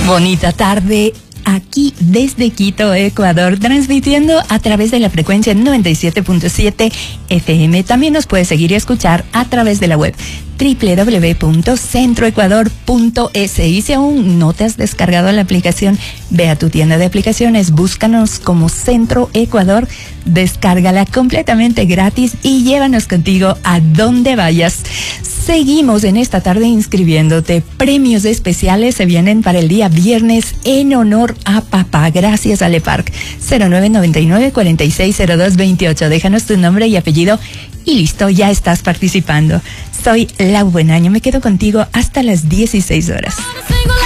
Bonita tarde aquí desde Quito, Ecuador, transmitiendo a través de la frecuencia 97.7 FM. También nos puedes seguir y escuchar a través de la web www.centroecuador.es. Y si aún no te has descargado la aplicación, ve a tu tienda de aplicaciones, búscanos como Centro Ecuador, descárgala completamente gratis y llévanos contigo a donde vayas. Seguimos en esta tarde inscribiéndote. Premios especiales se vienen para el día viernes en honor a papá, gracias a Leparc. 0999-460228. Déjanos tu nombre y apellido y listo, ya estás participando. Soy Lau Buenaño, me quedo contigo hasta las 16 horas.